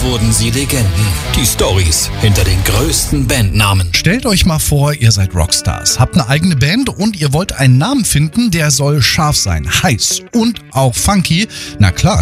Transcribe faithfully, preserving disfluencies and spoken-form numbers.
wurden sie Legenden. Die Storys hinter den größten Bandnamen. Stellt euch mal vor, ihr seid Rockstars, habt eine eigene Band und ihr wollt einen Namen finden, der soll scharf sein, heiß und auch funky. Na klar,